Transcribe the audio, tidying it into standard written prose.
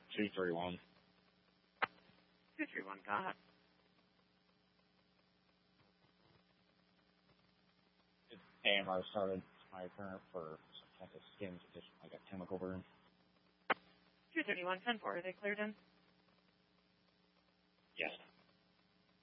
231. 231, got it. AMR started my current for some type of skin condition, like a chemical burn. 231, 10-4, are they cleared in? Yes.